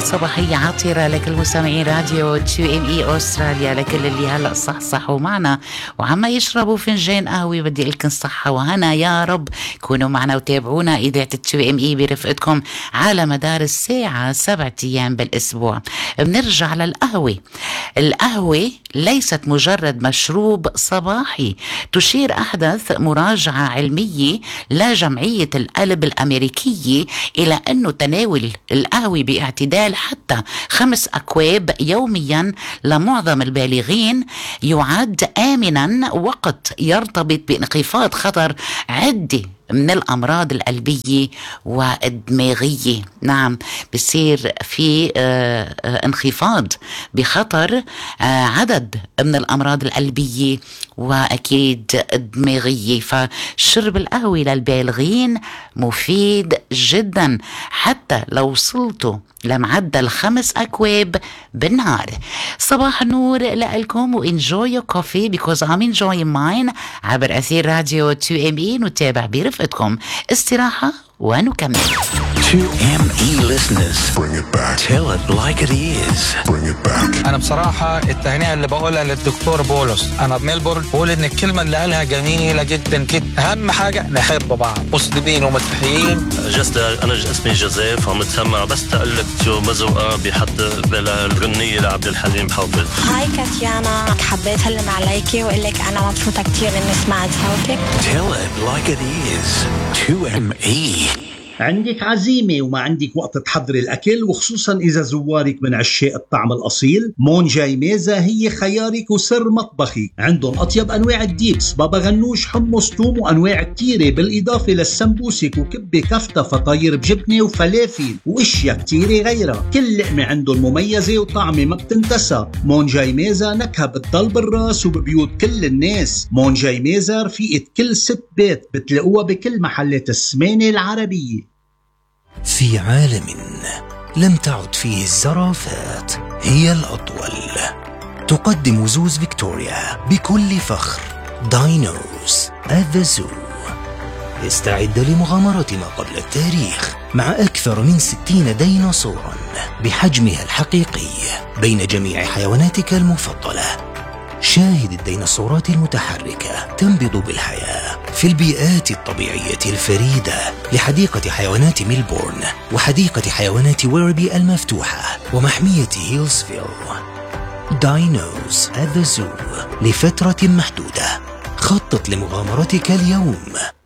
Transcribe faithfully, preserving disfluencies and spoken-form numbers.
صباحية عطرة لكل مستمعين راديو تو ام اي أستراليا، لكل اللي هلأ صح صحوا معنا وعما يشربوا فنجان قهوة. بدي لكم صحة وهنا يا رب. كونوا معنا وتابعونا إذاعة تو ام اي برفقتكم على مدار الساعة سبعة أيام بالأسبوع. بنرجع للقهوة. القهوة ليست مجرد مشروب صباحي. تشير أحدث مراجعة علمية لجمعية القلب الأمريكية إلى أنه تناول القهوة باعتدال حتى خمس أكواب يوميا لمعظم البالغين يعد آمنا وقت يرتبط بانخفاض خطر عدة من الأمراض القلبية والدماغية. نعم، بصير في آه آه انخفاض بخطر آه عدد من الأمراض القلبية وأكيد الدماغية. فشرب القهوة للبالغين مفيد جدا حتى لو وصلتوا لمعدل خمس أكواب بالنهار. صباح النور لكم و enjoy your coffee because I'm enjoying mine عبر أثير راديو تو ام اي. نتابع برفقتكم استراحة ونكمل. تو ام اي listeners, bring it back. Tell it like it is. Bring it back. أنا بصراحة التهنئة اللي بقولها للدكتور بولس، أنا بميلبورن، بقول إن الكلمة اللي قالها جميلة جدا جدا. أهم حاجة نحب بعض، مسلمين ومسيحيين. جست أنا اسمي جوزيف ومتسمع بس تقلك شو مزوقة بحد بلا الغنية لعبد الحليم حافظ. هاي كاتيانا، حبيت هلم عليكي وأقول لك أنا مبسوطة كتير إني سمعت صوتك. Tell it like it is. تو ام اي. عندك عزيمة وما عندك وقت تحضري الأكل، وخصوصا إذا زوارك من عشاق الطعم الأصيل، مون جاي ميزة هي خيارك وسر مطبخي. عندهم أطيب أنواع الديبس، بابا غنوش، حمص، توم، وأنواع كتيرة، بالإضافة للسمبوسك وكبة كفتة فطاير بجبنة وفلافل وإشياء كتيرة غيرها. كل لقمة عندهم مميزة وطعمة ما بتنتسى. مون جاي ميزة نكهة بتضل بالراس وببيوت كل الناس. مون جاي ميزة رفيقة كل ست بيت، بتلاقوها بكل محلات السمانة العربية. في عالم لم تعد فيه الزرافات هي الأطول، تقدم زوز فيكتوريا بكل فخر داينوز at the zoo. استعد لمغامرة ما قبل التاريخ مع أكثر من ستين ديناصورا بحجمها الحقيقي بين جميع حيواناتك المفضلة. شاهد الديناصورات المتحركة تنبض بالحياة في البيئات الطبيعية الفريدة لحديقة حيوانات ميلبورن وحديقة حيوانات ويربي المفتوحة ومحمية هيلزفيل. داينوز at the zoo لفترة محدودة. خطط لمغامرتك اليوم